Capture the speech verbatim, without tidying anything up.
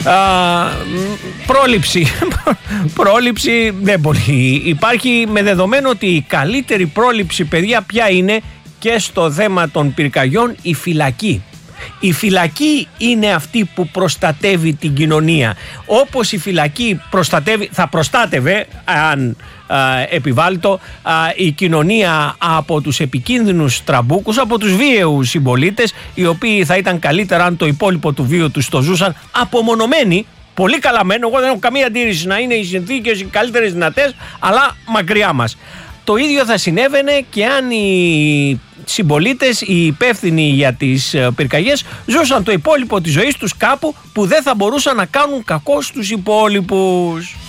Α, πρόληψη. Πρόληψη δεν πολύ υπάρχει, με δεδομένο ότι η καλύτερη πρόληψη, παιδιά, ποια είναι και στο θέμα των πυρκαγιών? Η φυλακή. Η φυλακή είναι αυτή που προστατεύει την κοινωνία. Όπως η φυλακή προστατεύει, θα προστάτευε, αν επιβάλλητο, η κοινωνία από τους επικίνδυνους τραμπούκους, από τους βίαιους συμπολίτες, οι οποίοι θα ήταν καλύτερα αν το υπόλοιπο του βίου τους το ζούσαν απομονωμένοι. Πολύ καλά μένω, εγώ δεν έχω καμία αντίρρηση να είναι οι συνθήκες οι καλύτερες δυνατές, αλλά μακριά μας. Το ίδιο θα συνέβαινε και αν οι συμπολίτες, οι υπεύθυνοι για τις πυρκαγιές, ζούσαν το υπόλοιπο της ζωής τους κάπου που δεν θα μπορούσαν να κάνουν κακό στους υπόλοιπους.